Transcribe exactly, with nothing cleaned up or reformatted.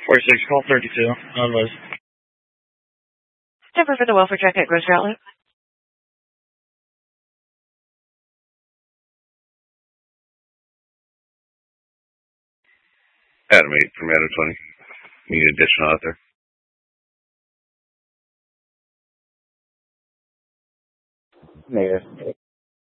forty-six, call thirty-two. Otherwise. Denver for the welfare check at Grocery Outlet. Adam eight from Adam twenty. Need additional out there. Negative.